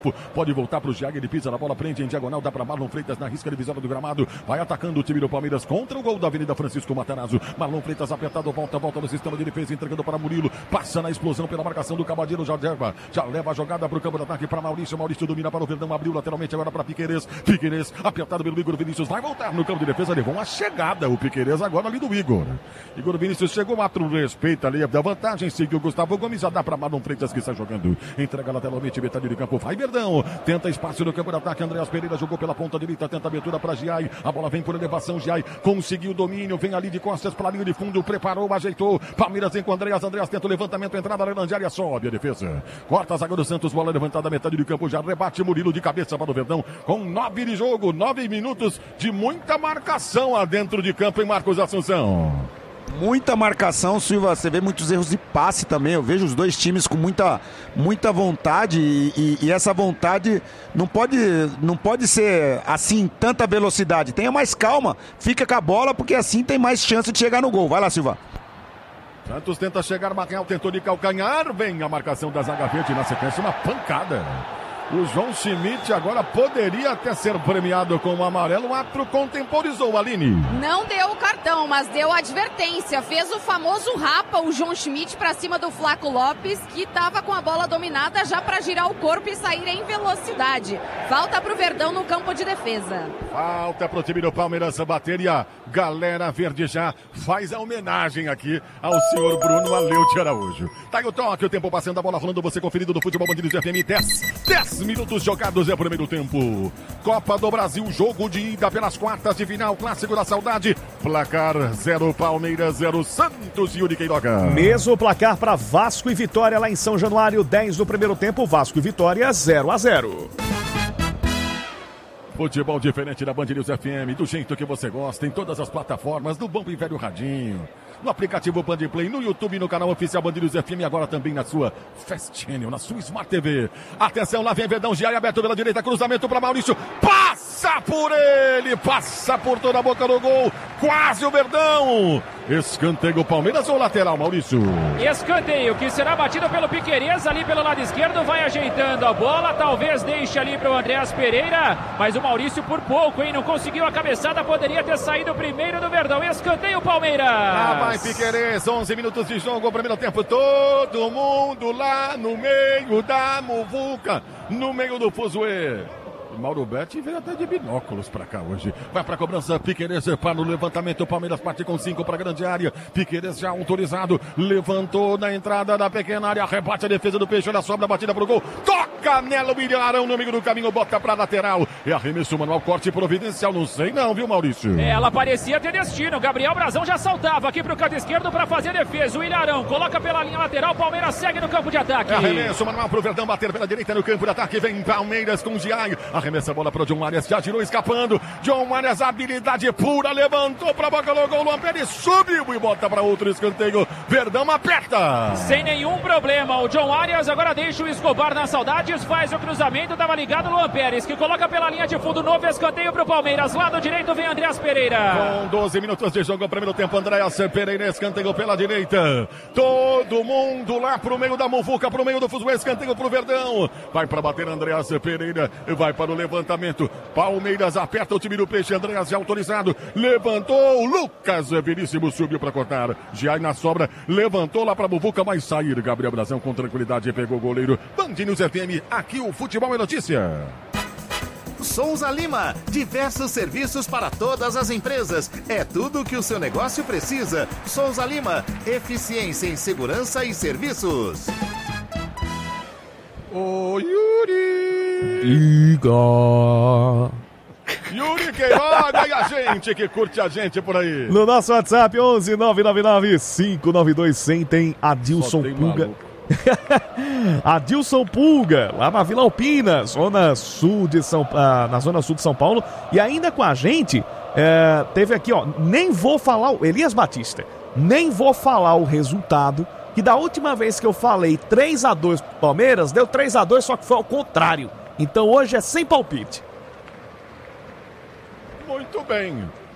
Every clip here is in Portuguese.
Pode voltar pro Giag, ele pisa na bola, prende em diagonal, dá pra Marlon Freitas na risca divisória do gramado, vai atacando o time do Palmeiras contra o gol da Avenida Francisco Matarazzo. Marlon Freitas apertado, volta no sistema de defesa, entregando para Murilo, passa na explosão pela marcação do Cabadeiro, já leva a jogada pro campo de ataque para Maurício domina para o Verdão, abriu lateralmente agora para Piquerez, apertado pelo Igor Vinícius, vai voltar no campo de defesa, levou uma chegada o Piquerez agora ali do Igor Vinícius chegou, mata o respeito ali da vantagem, seguiu o Gustavo Gomes, já dá para Marlon Freitas que está jogando, entrega lateralmente, metade de campo, vai Verdão, tenta espaço no campo de ataque, Andreas Pereira jogou pela ponta direita, tenta abertura para Giai, a bola vem por elevação, Giai conseguiu o domínio, vem ali de costas para a linha de fundo, preparou, ajeitou, Palmeiras vem com Andreas tenta o levantamento, entrada na grande área, sobe a defesa, corta a zaga do Santos, bola levantada, metade de campo, já rebate Murilo de cabeça para o Verdão, com 9 de jogo, 9 minutos de muita marcação adentro de campo em Marcos Assunção. Muita marcação, Silva, você vê muitos erros de passe também, eu vejo os dois times com muita vontade e essa vontade não pode ser assim, tanta velocidade, tenha mais calma, fica com a bola porque assim tem mais chance de chegar no gol, vai lá Silva. Santos tenta chegar, Marreal tentou de calcanhar, vem a marcação da zaga verde, na sequência uma pancada. O João Schmidt agora poderia até ser premiado com o amarelo. O árbitro contemporizou, Aline. Não deu o cartão, mas deu advertência. Fez o famoso rapa, o João Schmidt, para cima do Flaco Lopes, que estava com a bola dominada já para girar o corpo e sair em velocidade. Falta para o Verdão no campo de defesa. Falta para o time do Palmeiras bater e a galera verde já faz a homenagem aqui ao senhor Bruno Aleu de Araújo. Tá aí o toque, o tempo passando, a bola rolando, você conferido do Futebol Bandidos FM. 10 minutos jogados é o primeiro tempo. Copa do Brasil, jogo de ida pelas quartas de final, clássico da saudade. Placar 0 Palmeiras, 0 Santos, Yuri Queiroga. Mesmo placar para Vasco e Vitória lá em São Januário, 10 do primeiro tempo, Vasco e Vitória 0-0. Futebol diferente da Band News FM, do jeito que você gosta, em todas as plataformas, no bom e velho radinho, no aplicativo Band Play, no YouTube, no canal oficial Band News FM, agora também na sua Fast Channel, na sua Smart TV. Atenção, lá vem Verdão, Giai aberto pela direita, cruzamento para Maurício, passa por ele, passa por toda a boca do gol, quase o Verdão. Escanteio Palmeiras ou lateral, Maurício? Escanteio, que será batido pelo Piquerez ali pelo lado esquerdo, vai ajeitando a bola, talvez deixe ali para o Andreas Pereira, mas o Maurício por pouco, hein? Não conseguiu a cabeçada, poderia ter saído primeiro do Verdão. Escanteio Palmeiras. Lá vai Piquerez, 11 minutos de jogo, primeiro tempo, todo mundo lá no meio da muvuca, no meio do fuzuê. Mauro Betti veio até de binóculos pra cá hoje. Vai pra cobrança, Piquerez para o levantamento. O Palmeiras parte com 5 pra grande área. Piquerez já autorizado. Levantou na entrada da pequena área. Rebate a defesa do Peixe. Olha, sobra a batida pro gol. Toca nela o Ilharão no meio do caminho. Bota pra lateral. É arremesso manual, corte providencial. Não sei não, viu, Maurício? Ela parecia ter destino. Gabriel Brazão já saltava aqui pro canto esquerdo pra fazer a defesa. O Ilharão coloca pela linha lateral. Palmeiras segue no campo de ataque. É arremesso manual pro Verdão bater pela direita no campo de ataque. Vem Palmeiras com Giai. Arremessa a bola para o John Arias, já tirou escapando. John Arias, habilidade pura, levantou para a boca do gol. Luan Pérez subiu e bota para outro escanteio. Verdão aperta. Sem nenhum problema. O John Arias agora deixa o Escobar nas saudades, faz o cruzamento. Estava ligado o Luan Pérez, que coloca pela linha de fundo. Novo escanteio para o Palmeiras. Lado direito vem Andreas Pereira. Com 12 minutos de jogo, primeiro tempo. Andreas Pereira, escanteio pela direita. Todo mundo lá pro meio da muvuca, pro meio do fuzuê, escanteio pro Verdão. Vai para bater Andreas Pereira, vai para o levantamento. Palmeiras aperta o time do Peixe. Andreas já autorizado. Levantou. Lucas Veríssimo subiu para cortar. Giai na sobra. Levantou lá para Muvuca. Vai sair. Gabriel Brazão com tranquilidade. Pegou o goleiro. Band News FM. Aqui o futebol é notícia. Souza Lima. Diversos serviços para todas as empresas. É tudo que o seu negócio precisa. Souza Lima. Eficiência em segurança e serviços. Ô, Yuri! Igor! Yuri Queiroga e a gente que curte a gente por aí. No nosso WhatsApp, 11 999 592 100, tem Adilson Pulga. Adilson Pulga, lá na Vila Alpina, na zona sul de São Paulo. E ainda com a gente, teve aqui, ó, nem vou falar, Elias Batista, nem vou falar o resultado, que da última vez que eu falei 3-2 pro Palmeiras, deu 3-2, só que foi ao contrário. Então hoje é sem palpite. Muito bem.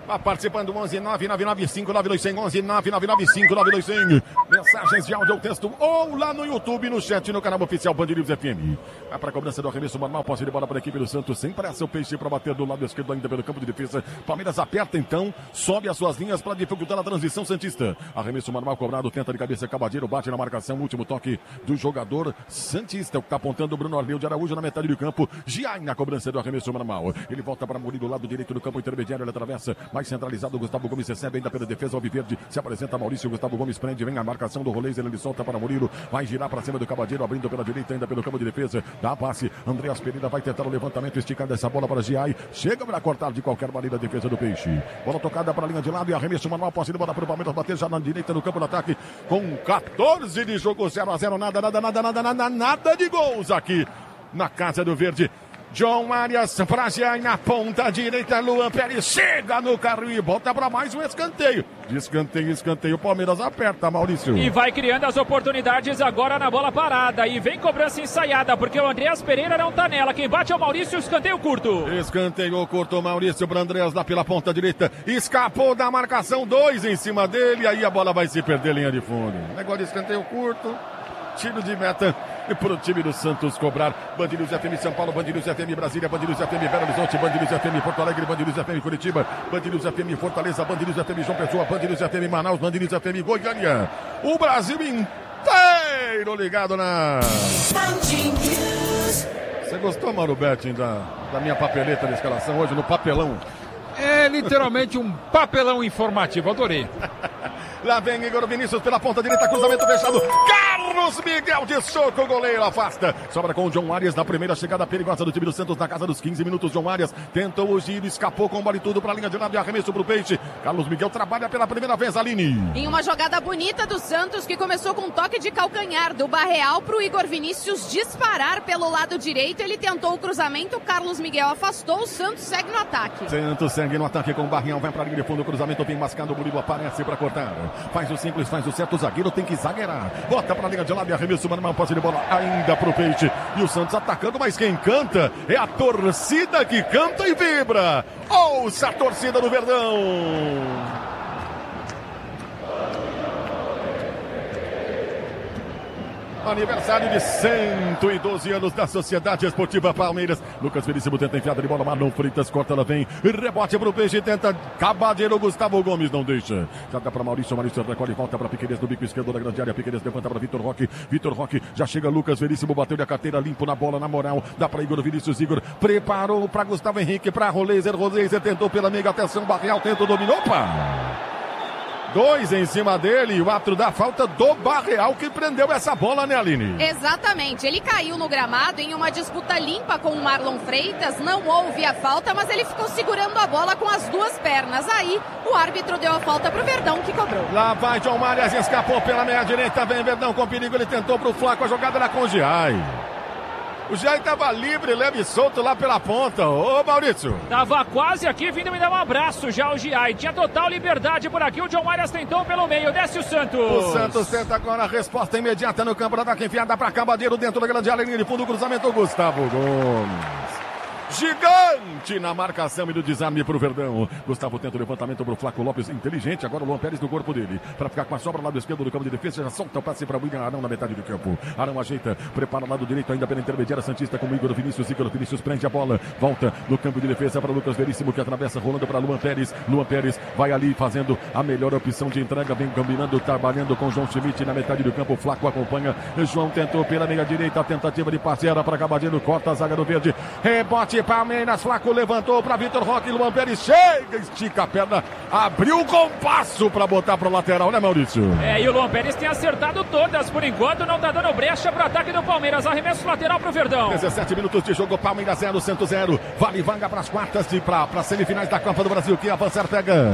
Vai participando, 11-999-592-100, 11-999-592-100. Mensagens de áudio ou texto, ou lá no YouTube, no chat, no canal oficial Band News FM. Vai para a cobrança do arremesso normal, posse de bola para a equipe do Santos, sem pressa o Peixe para bater do lado esquerdo ainda pelo campo de defesa. Palmeiras aperta então, sobe as suas linhas para dificultar a transição santista. Arremesso normal cobrado, tenta de cabeça Cabadeiro, bate na marcação, último toque do jogador santista, o que está apontando o Bruno Arleu de Araújo na metade do campo. Giai na cobrança do arremesso normal. Ele volta para Murilo, lado direito do campo intermediário, ele atravessa. Mais centralizado, Gustavo Gomes recebe ainda pela defesa, Alviverde, se apresenta Maurício, Gustavo Gomes prende, vem a marcação do Roleiser, ele solta para Murilo, vai girar para cima do Cabadeiro, abrindo pela direita ainda pelo campo de defesa, dá a passe, Andreas Pereira vai tentar o levantamento, esticar dessa bola para Giai, chega para cortar de qualquer maneira a defesa do Peixe, bola tocada para a linha de lado e arremesso manual, posse de bola para o Palmeiras bater já na direita no campo do ataque, com 14 de jogo, 0-0, nada de gols aqui na Casa do Verde. John Arias para Giai na ponta direita, Luan Pérez chega no carro e volta para mais um escanteio. De escanteio, o Palmeiras aperta, Maurício. E vai criando as oportunidades agora na bola parada. E vem cobrança ensaiada, porque o Andreas Pereira não tá nela. Quem bate é o Maurício, escanteio curto. Escanteio curto, Maurício para Andreas lá pela ponta direita. Escapou da marcação, 2 em cima dele. Aí a bola vai se perder, linha de fundo. Negócio de escanteio curto. Tiro de meta e para o time do Santos cobrar. Band News FM São Paulo, Band News FM Brasília, Band News FM Belo Horizonte, Band News FM Porto Alegre, Band News FM Curitiba, Band News FM Fortaleza, Band News FM João Pessoa, Band News FM Manaus, Band News FM Goiânia. O Brasil inteiro ligado na... Você gostou, Mauro Betting, da minha papeleta de escalação hoje no papelão? É literalmente um papelão informativo, adorei. Lá vem Igor Vinícius pela ponta direita, cruzamento fechado. Carlos Miguel de soco, o goleiro afasta. Sobra com o John Arias na primeira chegada perigosa do time do Santos na casa dos 15 minutos. John Arias tentou o giro, escapou com bola e tudo para a linha de lado e arremesso para o Peixe. Carlos Miguel trabalha pela primeira vez, Aline. Em uma jogada bonita do Santos, que começou com um toque de calcanhar do Barreal para o Igor Vinícius disparar pelo lado direito. Ele tentou o cruzamento, Carlos Miguel afastou, o Santos segue no ataque. Santos segue no ataque com o Barreal, vai para a linha de fundo, o cruzamento bem mascado, o Murilo aparece para cortar. Faz o simples, faz o certo, o zagueiro tem que zagueirar. Bota para a linha de lado e arremesso, mano, passe de bola ainda pro Peixe. E o Santos atacando, mas quem canta é a torcida que canta e vibra. Ouça a torcida do Verdão. Aniversário de 112 anos da Sociedade Esportiva Palmeiras. Lucas Veríssimo tenta enfiada de bola, Marlon Freitas corta, ela vem, rebote pro Peixe, tenta Cabadeiro, Gustavo Gomes não deixa. Já dá para Maurício recolhe, volta para Piquerez no bico esquerdo da grande área, Piquerez levanta para Vitor Roque, já chega Lucas Veríssimo, bateu-lhe a carteira, limpo na bola, na moral, dá para Igor Vinícius, Igor preparou para Gustavo Henrique, para Roleiser tentou pela meiga, atenção, Barreal tentou, dominou, opa! 2 em cima dele, o árbitro dá falta do Barreal que prendeu essa bola, né, Aline? Exatamente, ele caiu no gramado em uma disputa limpa com o Marlon Freitas, não houve a falta, mas ele ficou segurando a bola com as duas pernas. Aí o árbitro deu a falta pro Verdão, que cobrou. Lá vai John Arias, escapou pela meia direita, vem Verdão com perigo, ele tentou pro Flaco, a jogada era com o Giai. O Giai estava livre, leve e solto lá pela ponta. Ô, Maurício. Tava quase aqui, vindo me dar um abraço já o Giai. Tinha total liberdade por aqui. O John Arias tentou pelo meio. Desce o Santos. O Santos tenta agora a resposta imediata no campo da ataque. Enfiada para Cabadeiro dentro da grande área. Linha de fundo, cruzamento. Gustavo Gomes. Gigante na marcação e no desarme pro Verdão. Gustavo tenta o levantamento pro Flaco Lopes, inteligente, agora o Luan Pérez no corpo dele, para ficar com a sobra lado esquerdo do campo de defesa, já solta o passe para William Arão na metade do campo. Arão ajeita, prepara o lado direito ainda pela intermediária santista com o Igor Vinícius prende a bola, volta no campo de defesa para Lucas Veríssimo que atravessa, rolando para Luan Pérez vai ali fazendo a melhor opção de entrega, vem combinando, trabalhando com João Schmidt na metade do campo, o Flaco acompanha, João tentou pela meia direita, a tentativa de passe era para Cabadeiro, corta a zaga do Verde, rebote Palmeiras, Flaco levantou para Vitor Roque, Luan Pérez chega, estica a perna, abriu o compasso para botar para o lateral, né, Maurício? E o Luan Pérez tem acertado todas, por enquanto não tá dando brecha para o ataque do Palmeiras, arremesso lateral pro Verdão. 17 minutos de jogo, Palmeiras 0, Santos 0, vale vaga para as quartas para as semifinais da Copa do Brasil, que avançar pega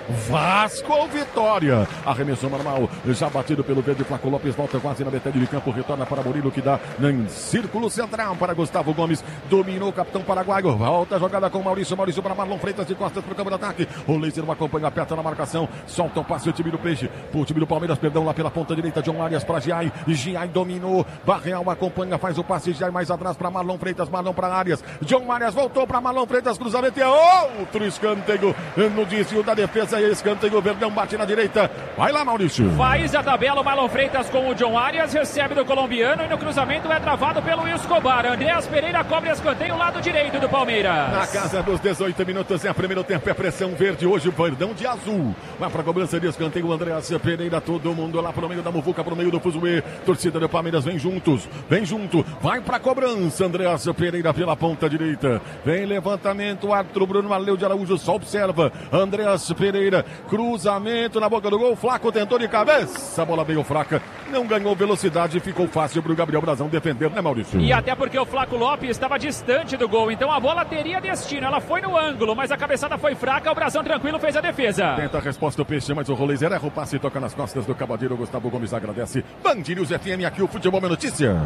Vasco ou Vitória? Arremessou normal, já batido pelo verde. Flaco Lopes volta quase na metade de campo, retorna para Murilo, que dá em círculo central para Gustavo Gomes. Dominou o capitão paraguaio, volta a jogada com Maurício para Marlon Freitas, de costas para o campo de ataque. O Laser não acompanha, aperta na marcação, solta o passe o time do Peixe, o time do Palmeiras, perdão, lá pela ponta direita. John Arias para Giai, Giai dominou, Barreal acompanha, faz o passe, Giai mais atrás para Marlon Freitas, Marlon para Arias. John Arias voltou para Marlon Freitas, cruzamento, é outro escanteio no desvio da defesa. Escanteio, Verdão bate na direita. Vai lá, Maurício. Faz a tabela o Marlon Freitas com o John Arias, recebe do colombiano e no cruzamento é travado pelo Escobar. Andreas Pereira cobre escanteio, lado direito do Palmeiras. Na casa dos 18 minutos, é primeiro tempo, é pressão verde, hoje o Verdão de azul. Vai pra cobrança de escanteio, Andreas Pereira, todo mundo lá pro meio da muvuca, pro meio do fuzuê. Torcida do Palmeiras, vem juntos, vem junto. Vai pra cobrança, Andreas Pereira pela ponta direita. Vem levantamento, árbitro Bruno Aleu de Araújo só observa. Andreas Pereira, cruzamento na boca do gol, Flaco tentou de cabeça, a bola veio fraca, não ganhou velocidade, ficou fácil pro Gabriel Brazão defender, né, Maurício? E até porque o Flaco Lopes estava distante do gol, então a bola teria destino, ela foi no ângulo, mas a cabeçada foi fraca, o Brazão tranquilo fez a defesa. Tenta a resposta do Peixe, mas o Roleiser erra o passe e toca nas costas do Cabadeiro. Gustavo Gomes agradece. Band News FM, aqui o Futebol é Notícia.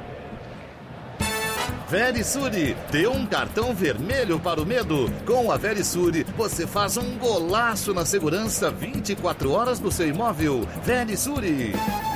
Verisure, dê um cartão vermelho para o medo. Com a Verisure, você faz um golaço na segurança 24 horas do seu imóvel. Verisure.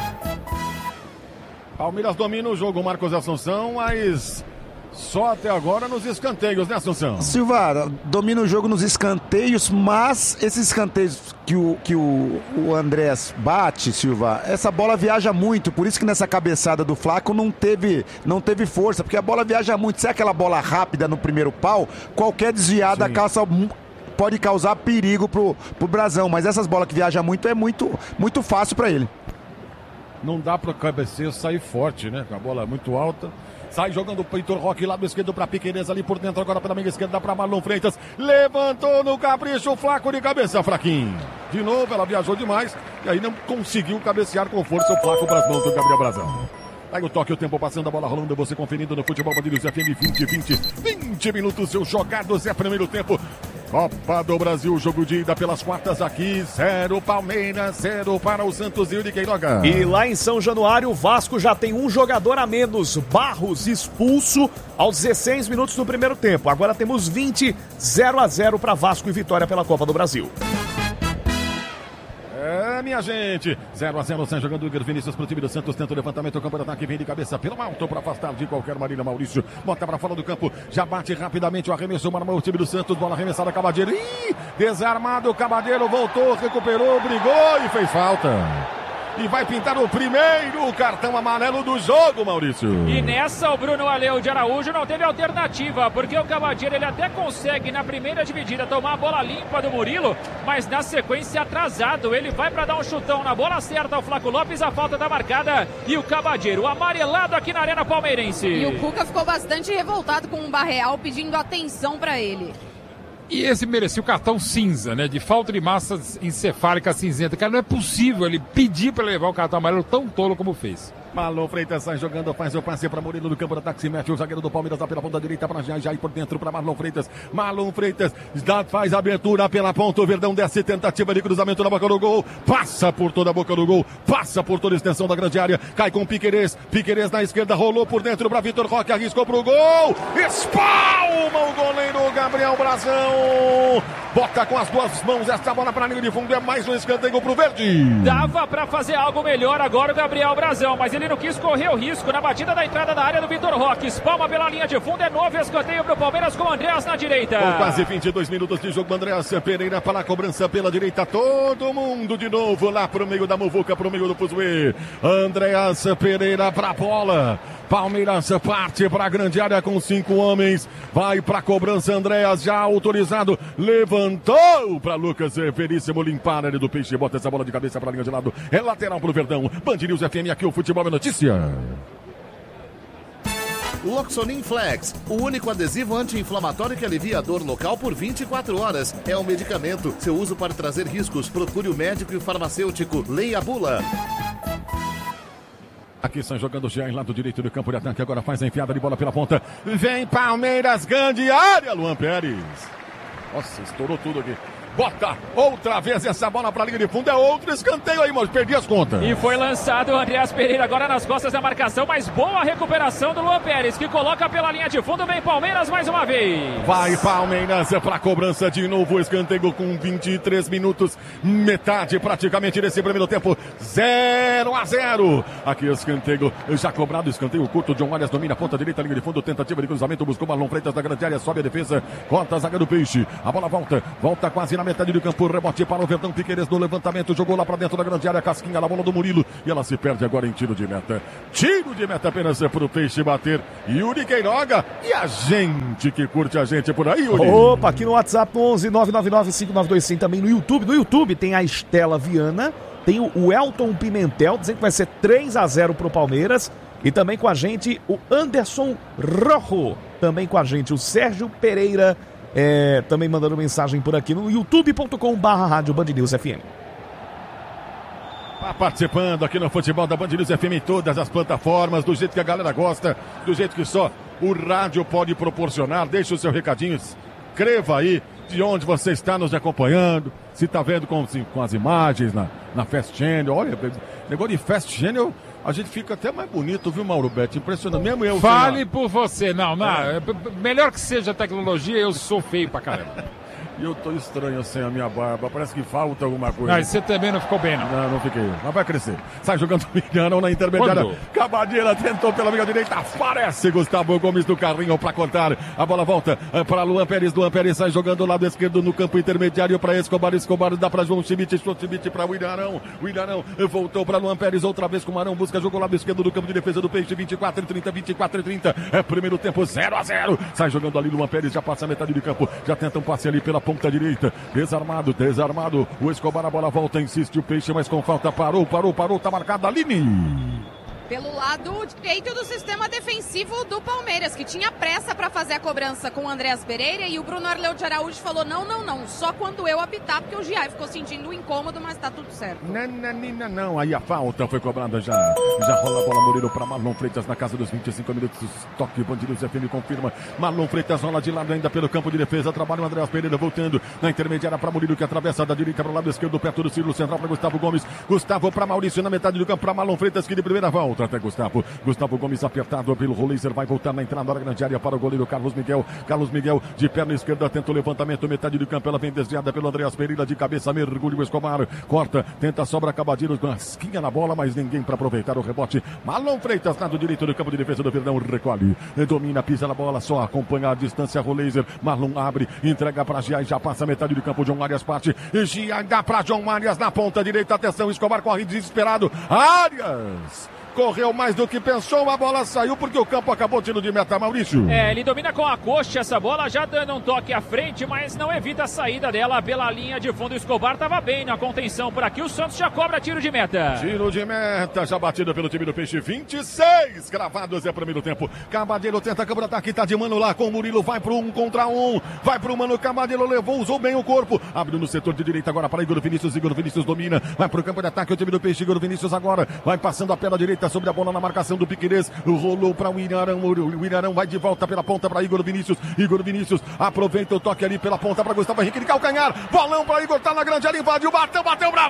Palmeiras domina o jogo, Marcos Assunção, mas só até agora nos escanteios, né, Assunção? Silva, domina o jogo nos escanteios, mas esses escanteios que o Andrés bate, Silva, essa bola viaja muito, por isso que nessa cabeçada do Flaco não teve força, porque a bola viaja muito. Se é aquela bola rápida no primeiro pau, qualquer desviada pode causar perigo pro Brazão, mas essas bolas que viajam muito é muito fácil para ele. Não dá para o cabeceio sair forte, né? A bola é muito alta. Sai jogando o Vitor Roque, lado esquerdo para Piquerez, ali por dentro, agora pela meia esquerda para Marlon Freitas. Levantou no capricho, Flaco de cabeça, fraquinho. De novo, ela viajou demais e aí não conseguiu cabecear com força o Flaco para as mãos do Gabriel Brazão. Aí o toque, o tempo passando, a bola rolando, você conferindo no Futebol Band News FM 20 minutos, seu jogados é primeiro tempo. Copa do Brasil, jogo de ida pelas quartas aqui, 0 Palmeiras, 0 para o Santos e de Queiroga. E lá em São Januário, o Vasco já tem um jogador a menos, Barros expulso aos 16 minutos do primeiro tempo. Agora temos 20, 0-0 para Vasco e Vitória pela Copa do Brasil. Minha gente, 0-0, sai jogando o Igor Vinícius pro time do Santos, tenta o levantamento, o campo de ataque vem de cabeça pelo alto para afastar de qualquer maneira. Maurício bota para fora do campo, já bate rapidamente o arremesso, marmou o time do Santos, bola arremessada, Cabadeiro, desarmado, o Cabadeiro voltou, recuperou, brigou e fez falta. E vai pintar o primeiro cartão amarelo do jogo, Maurício. E nessa o Bruno Aleu de Araújo não teve alternativa, porque o Cabadeiro ele até consegue na primeira dividida tomar a bola limpa do Murilo, mas na sequência atrasado, ele vai para dar um chutão na bola certa ao Flaco Lopes, a falta tá marcada e o Cabadeiro amarelado aqui na Arena Palmeirense. E o Cuca ficou bastante revoltado com o Barreal pedindo atenção para ele. E esse merecia o cartão cinza, né? De falta de massa encefálica cinzenta. Cara, não é possível ele pedir para levar o cartão amarelo tão tolo como fez. Marlon Freitas sai jogando, faz o passe para Murilo no campo de ataque, se mete o zagueiro do Palmeiras lá pela ponta direita para Jair por dentro para Marlon Freitas. Marlon Freitas faz a abertura pela ponta, o Verdão desce, tentativa de cruzamento na boca do gol, passa por toda a boca do gol, passa por toda a extensão da grande área, cai com Piquerez na esquerda, rolou por dentro para Vitor Roque, arriscou pro gol, espalma o goleiro Gabriel Brazão, bota com as duas mãos essa bola para a linha de fundo, é mais um escanteio pro Verde. Dava para fazer algo melhor agora o Gabriel Brazão, mas ele não quis correr o risco na batida da entrada da área do Vitor Roque. Espalma pela linha de fundo, é novo escanteio pro Palmeiras com o Andreas na direita. Com quase 22 minutos de jogo, Andreas Pereira para a cobrança pela direita. Todo mundo de novo lá pro meio da muvuca, pro meio do fuzuê. Andreas Pereira para a bola. Palmeiras parte para a grande área com 5 homens. Vai para a cobrança, Andreas já autorizado. Levantou para Lucas Veríssimo limpar a área do Peixe. Bota essa bola de cabeça para a linha de lado. É lateral pro Verdão. Band News FM, aqui o Futebol é Notícia. Loxonin Flex, o único adesivo anti-inflamatório que alivia a dor local por 24 horas. É um medicamento. Seu uso pode trazer riscos. Procure o médico e o farmacêutico. Leia a bula. Aqui estão jogando o Jair, lado direito do campo de ataque. Agora faz a enfiada de bola pela ponta. Vem Palmeiras, grande área, Luan Pérez. Nossa, estourou tudo aqui. bota outra vez essa bola pra linha de fundo, é outro escanteio aí, mas perdi as contas. E foi lançado o Andreas Pereira agora nas costas da marcação, mas boa recuperação do Luan Pérez, que coloca pela linha de fundo, vem Palmeiras mais uma vez. Vai Palmeiras pra cobrança de novo, escanteio com 23 minutos, metade praticamente desse primeiro tempo, 0-0. Aqui escanteio já cobrado, escanteio curto, John Arias domina a ponta direita, linha de fundo, tentativa de cruzamento, buscou Marlon Freitas da grande área, sobe a defesa, corta a zaga do Peixe, a bola volta quase na metade do campo, rebote para o Verdão Piqueires no levantamento, jogou lá para dentro da grande área, casquinha na bola do Murilo, e ela se perde agora em tiro de meta. Tiro de meta apenas para o Peixe bater, Yuri Queiroga, e a gente que curte a gente por aí, Yuri. Opa, aqui no WhatsApp 11-999-5925, também no YouTube. No YouTube tem a Estela Viana, tem o Elton Pimentel, dizendo que vai ser 3-0 pro Palmeiras. E também com a gente o Anderson Rojo, também com a gente o Sérgio Pereira, também mandando mensagem por aqui no youtube.com/rádio Band News FM. Tá participando aqui no futebol da Band News FM em todas as plataformas, do jeito que a galera gosta, do jeito que só o rádio pode proporcionar. Deixe os seus recadinhos, escreva aí de onde você está nos acompanhando, se está vendo com as imagens na Fast Channel. Olha, negócio de Fast Channel, a gente fica até mais bonito, viu, Mauro Betti? Impressionante. Mesmo eu. Fale por você. Não. Melhor que seja a tecnologia, eu sou feio pra caramba. E eu tô estranho sem a minha barba. Parece que falta alguma coisa. Não, você também não ficou bem, não. Não fiquei. Mas vai crescer. Sai jogando o Milhão na intermediária. Cabadeira tentou pela minha direita. Aparece Gustavo Gomes do carrinho pra cortar. A bola volta para Luan Pérez. Luan Pérez sai jogando o lado esquerdo no campo intermediário para Escobar. Escobar dá para João Schmidt. João Schmidt para o Ilharão. O Ilharão voltou para Luan Pérez. Outra vez com o Marão. Busca jogo lado esquerdo do campo de defesa do Peixe. 24-30. É primeiro tempo 0-0. Sai jogando ali Luan Pérez. Já passa a metade de campo. Já tenta um passe ali pela ponta direita. Desarmado. O Escobar, a bola volta, insiste o Peixe, mas com falta, parou, tá marcada a Aline. Pelo lado direito do sistema defensivo do Palmeiras, que tinha pressa para fazer a cobrança com o Andreas Pereira, e o Bruno Arleu de Araújo falou, não, só quando eu apitar, porque o Giai ficou sentindo um incômodo, mas tá tudo certo. Não, aí a falta foi cobrada já rola a bola, Murilo para Marlon Freitas na casa dos 25 minutos, toque, Band News FM confirma, Marlon Freitas rola de lado ainda pelo campo de defesa, trabalha o Andreas Pereira voltando na intermediária para Murilo, que atravessa da direita para o lado esquerdo, perto do círculo central para Gustavo Gomes, Gustavo para Maurício na metade do campo, para Marlon Freitas, que de primeira volta até Gustavo Gomes apertado pelo Roleiser, vai voltar na entrada da grande área para o goleiro Carlos Miguel de perna esquerda, tenta o levantamento, metade do campo, ela vem desviada pelo Andreas Pereira, de cabeça, mergulho o Escobar, corta, tenta, sobra, Cabadeiro, com a esquinha na bola, mas ninguém para aproveitar o rebote. Marlon Freitas, lado direito do campo de defesa do Verdão, recolhe, domina, pisa na bola, só acompanha a distância, Roleiser, Marlon abre, entrega para Giai, já passa a metade do campo, John Arias parte, e Giai dá para John Arias na ponta direita, atenção, Escobar corre desesperado, Arias correu mais do que pensou, a bola saiu porque o campo acabou tiro de meta, Maurício. Ele domina com a coxa essa bola, já dando um toque à frente, mas não evita a saída dela pela linha de fundo. O Escobar estava bem na contenção por aqui, o Santos já cobra tiro de meta. Tiro de meta, já batido pelo time do Peixe, 26 gravados é primeiro tempo. Cabadeiro tenta câmara ataque, tá de mano lá com o Murilo, vai pro 1 contra 1, vai pro mano, Cabadeiro levou, usou bem o corpo, abriu no setor de direita agora para Igor Vinícius domina, vai pro campo de ataque o time do Peixe, Igor Vinícius agora, vai passando a perna direita sobre a bola na marcação do Piqueires, rolou para o Ilharão vai de volta pela ponta para Igor Vinícius aproveita o toque ali pela ponta para Gustavo Henrique de calcanhar, bolão para Igor, tá na grande área, invadiu, bateu para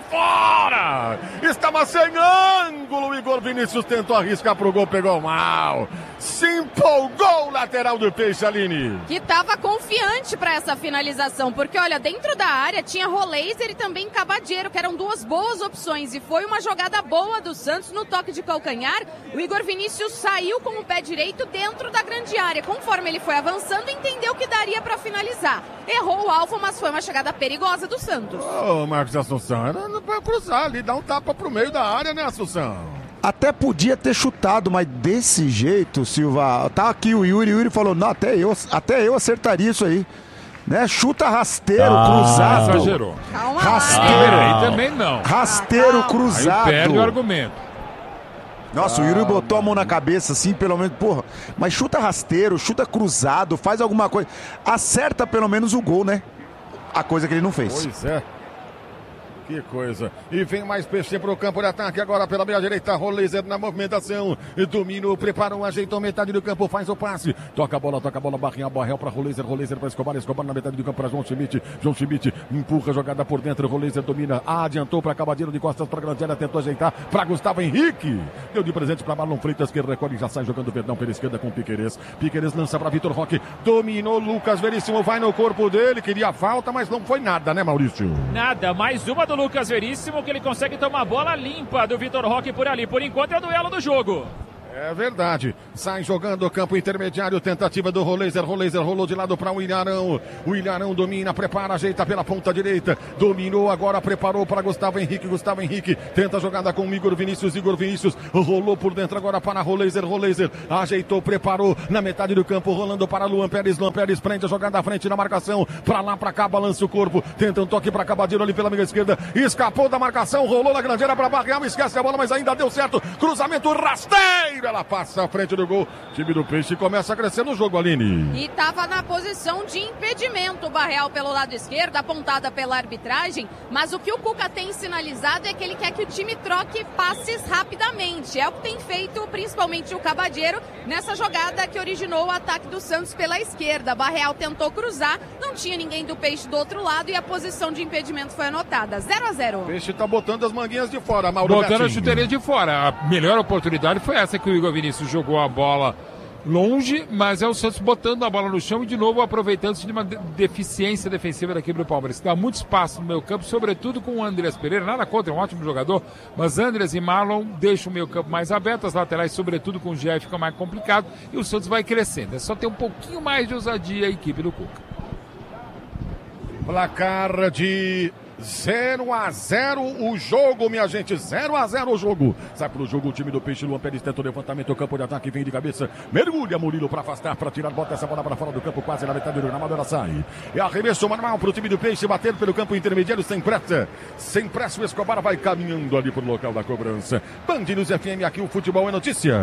fora, estava sem ângulo, Igor Vinícius tentou arriscar pro gol, pegou mal, se empolgou o lateral do Peixe, Aline, que tava confiante para essa finalização, porque olha, dentro da área tinha Roleiser e também Cabadeiro, que eram duas boas opções, e foi uma jogada boa do Santos no toque de calcanhar. O Igor Vinícius saiu com o pé direito dentro da grande área. Conforme ele foi avançando, entendeu que daria para finalizar. Errou o alvo, mas foi uma chegada perigosa do Santos. Marcos Assunção, era para cruzar ali, dar um tapa pro meio da área, né, Assunção? Até podia ter chutado, mas desse jeito, Silva, tá aqui o Yuri falou, não, até eu acertaria isso aí. Né? Chuta rasteiro, cruzado. Exagerou. Calma rasteiro. Aí também não. Rasteiro, cruzado. Aí perde o argumento. Nossa, o Yuri botou a mão na cabeça, assim, pelo menos, porra. Mas chuta rasteiro, chuta cruzado, faz alguma coisa. Acerta pelo menos o gol, né? A coisa que ele não fez. Pois é. Que coisa. E vem mais peixe pro campo de ataque agora pela meia direita. Roleiser na movimentação. Dominou, preparou, ajeitou metade do campo, faz o passe. Toca a bola, Barreal para Roleiser para Escobar na metade do campo para João Schmidt. João Schmidt empurra a jogada por dentro. Roleiser domina, adiantou para Cabadeiro de costas para grande área, tentou ajeitar para Gustavo Henrique. Deu de presente para Marlon Freitas, que recolhe e já sai jogando Verdão pela esquerda com Piquerez. Piquerez lança para Vitor Roque. Dominou Lucas Veríssimo, vai no corpo dele. Queria falta, mas não foi nada, né, Maurício? Nada, mais uma do Lucas Veríssimo, que ele consegue tomar a bola limpa do Vitor Roque por ali. Por enquanto é o duelo do jogo. É verdade, sai jogando o campo intermediário, tentativa do Roleiser rolou de lado para o Ilharão domina, prepara, ajeita pela ponta direita, dominou agora, preparou para Gustavo Henrique, tenta a jogada com Igor Vinícius, rolou por dentro agora para Roleiser, ajeitou, preparou, na metade do campo, rolando para Luan Pérez prende a jogada à frente na marcação, para lá, para cá, balança o corpo, tenta um toque para Cabadeiro ali pela meia esquerda, escapou da marcação, rolou na grande área para Barreal, esquece a bola, mas ainda deu certo, cruzamento rasteiro, ela passa à frente do gol. O time do Peixe começa a crescer no jogo, Aline. E estava na posição de impedimento o Barreal pelo lado esquerdo, apontada pela arbitragem, mas o que o Cuca tem sinalizado é que ele quer que o time troque passes rapidamente. É o que tem feito principalmente o Cabadeiro nessa jogada que originou o ataque do Santos pela esquerda. Barreal tentou cruzar, não tinha ninguém do Peixe do outro lado e a posição de impedimento foi anotada. 0-0. O Peixe tá botando as manguinhas de fora, Mauro. Botando a chuteira de fora. A melhor oportunidade foi essa que o Igor Vinícius jogou a bola longe, mas é o Santos botando a bola no chão e de novo aproveitando-se de uma deficiência defensiva da equipe do Palmeiras. Dá muito espaço no meio campo, sobretudo com o Andreas Pereira, nada contra, é um ótimo jogador, mas Andreas e Marlon deixam o meio campo mais aberto, as laterais, sobretudo com o Giai, fica mais complicado e o Santos vai crescendo. É só ter um pouquinho mais de ousadia a equipe do Cuca. Placar de 0-0 o jogo, minha gente. 0-0 o jogo. Sai pro jogo o time do Peixe. Luan Pérez tenta o levantamento. O campo de ataque vem de cabeça. Mergulha Murilo para afastar, para tirar. Bota essa bola para fora do campo. Quase na metade do gramado. Ela sai. É arremesso manual pro time do Peixe. Bater pelo campo intermediário sem pressa. Sem pressa. O Escobar vai caminhando ali pro local da cobrança. Band News FM. Aqui o futebol é notícia.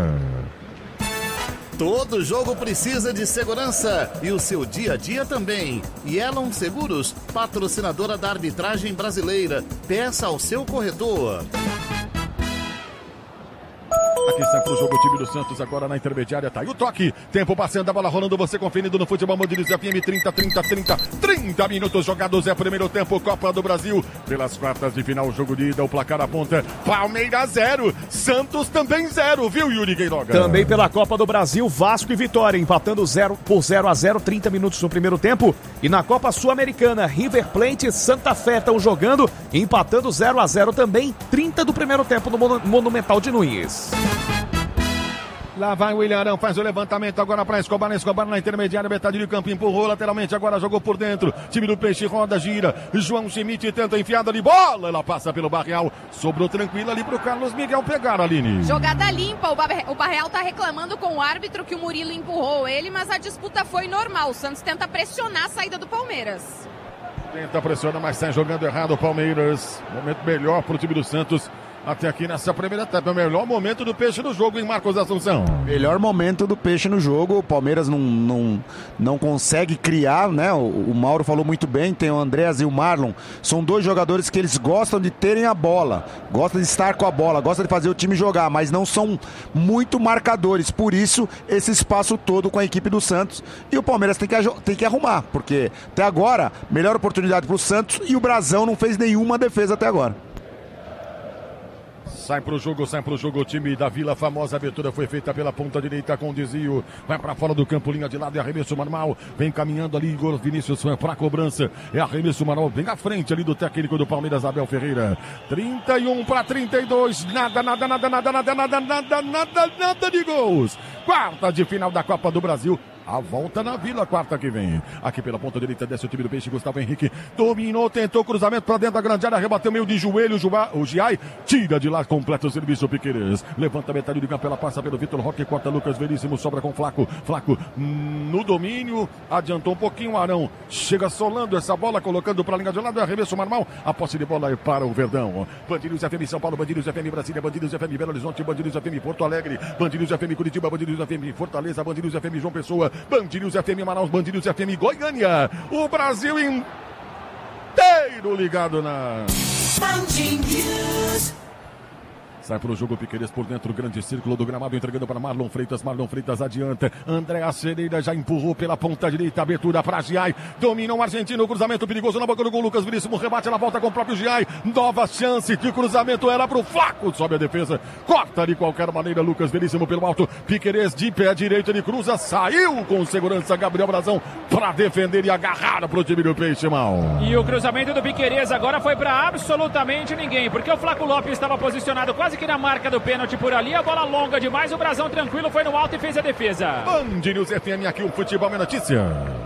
Todo jogo precisa de segurança e o seu dia a dia também. Yellow Seguros, patrocinadora da arbitragem brasileira. Peça ao seu corretor. Aqui está pro jogo o time do Santos agora na intermediária. Tá aí o toque. Tempo passando, a bola rolando. Você conferindo no futebol Band News FM. 30 minutos jogados. É primeiro tempo. Copa do Brasil. Pelas quartas de final, jogo de ida. O placar aponta Palmeiras 0. Santos também 0. Viu, Yuri Queiroga? Também pela Copa do Brasil, Vasco e Vitória. Empatando 0-0. 30 minutos no primeiro tempo. E na Copa Sul-Americana, River Plate e Santa Fé estão jogando. Empatando 0-0 também. 30 do primeiro tempo no Monumental de Nunes. Lá vai o Ilharão, faz o levantamento agora para Escobar na intermediária, metade do campo, empurrou lateralmente, agora jogou por dentro, time do Peixe roda, gira, João Schmidt tenta enfiada ali, bola, ela passa pelo Barreal, sobrou tranquila ali pro Carlos Miguel pegar, Aline. Jogada limpa, o Barreal tá reclamando com o árbitro que o Murilo empurrou ele, mas a disputa foi normal, o Santos tenta pressionar a saída do Palmeiras. Tenta pressionar, mas sai jogando errado o Palmeiras, momento melhor pro time do Santos. Até aqui nessa primeira etapa, é o melhor momento do Peixe no jogo, hein, Marcos Assunção? Melhor momento do Peixe no jogo, o Palmeiras não consegue criar, né? O Mauro falou muito bem, tem o Andreas e o Marlon, são dois jogadores que eles gostam de terem a bola, gostam de estar com a bola, gostam de fazer o time jogar, mas não são muito marcadores, por isso esse espaço todo com a equipe do Santos, e o Palmeiras tem que arrumar, porque até agora, melhor oportunidade para o Santos e o Brasão não fez nenhuma defesa até agora. Sai pro jogo o time da Vila, famosa abertura foi feita pela ponta direita com desvio, vai para fora do campo, linha de lado, é arremesso manual, vem caminhando ali Igor Vinícius para cobrança, é arremesso manual, vem à frente ali do técnico do Palmeiras, Abel Ferreira, 31-32, nada de gols, quarta de final da Copa do Brasil. A volta na Vila, quarta que vem. Aqui pela ponta direita desce o time do Peixe, Gustavo Henrique. Dominou, tentou cruzamento para dentro da grande área, rebateu meio de joelho, o Giai tira de lá, completa o serviço, o Piquerez. Levanta a metade do campo, ela passa pelo Vitor Roque, corta Lucas Veríssimo, sobra com Flaco. Flaco no domínio, adiantou um pouquinho o Arão. Chega solando essa bola, colocando para a linha de lado, arremesso normal. A posse de bola é para o Verdão. Band News FM São Paulo, Band News FM Brasília, Band News FM Belo Horizonte, Band News FM Porto Alegre, Band News FM Curitiba, Band News FM Fortaleza, Band News FM João Pessoa, Band News FM Manaus, Band News FM Goiânia. O Brasil inteiro ligado na Sai pro jogo Piquerez por dentro, grande círculo do gramado, entregando para Marlon Freitas adianta, André Cereira já empurrou pela ponta direita, abertura para Giai, domina o argentino, cruzamento perigoso na boca do gol, Lucas Veríssimo, rebate, ela volta com o próprio Giai, nova chance de cruzamento, era pro Flaco, sobe a defesa, corta de qualquer maneira, Lucas Veríssimo pelo alto, Piquerez de pé direito, ele cruza, saiu com segurança, Gabriel Brazão para defender e agarrar pro time do Peixe Mal. E o cruzamento do Piquerez agora foi para absolutamente ninguém, porque o Flaco Lopes estava posicionado quase que na marca do pênalti por ali, a bola longa demais, o Brazão tranquilo foi no alto e fez a defesa. Band News FM, aqui o futebol é notícia.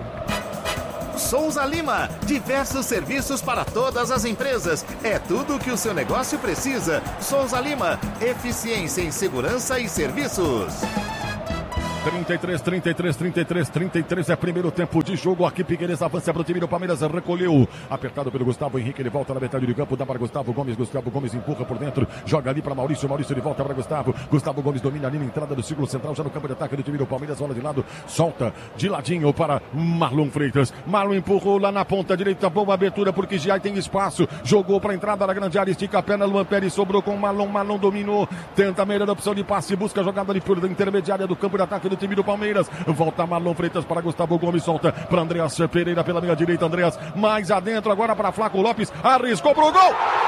Souza Lima, diversos serviços para todas as empresas. É tudo o que o seu negócio precisa. Souza Lima, eficiência em segurança e serviços. 33 é primeiro tempo de jogo. Aqui Piquerez avança para o time do Palmeiras, recolheu, apertado pelo Gustavo Henrique, ele volta na metade do campo, dá para Gustavo Gomes empurra por dentro, joga ali para Maurício ele volta para Gustavo Gomes domina ali na entrada do círculo central, já no campo de ataque do time do Palmeiras, bola de lado, solta de ladinho para Marlon Freitas, Marlon empurrou lá na ponta direita, boa abertura porque Giai tem espaço, jogou para a entrada da grande área, estica a perna, Luan Pérez sobrou com Marlon dominou, tenta a melhor opção de passe, busca a jogada ali por intermediária do campo de ataque do time do Palmeiras, volta Marlon Freitas para Gustavo Gomes, solta para Andreas Pereira pela linha direita, Andreas mais adentro agora para Flaco Lopes, arriscou pro gol!